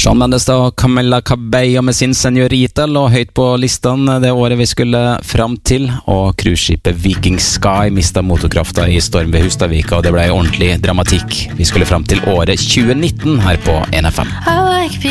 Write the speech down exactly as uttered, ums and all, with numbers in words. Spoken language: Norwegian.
Shawn Mendes og Camila Cabello med sin Senorita lå høyt på listen det året vi skulle fram til, og cruiseskipet Viking Sky mistet motorkrafta i storm ved Hustadvika, og det ble ordentlig dramatikk. Vi skulle fram til året tjue nitten her på N F M.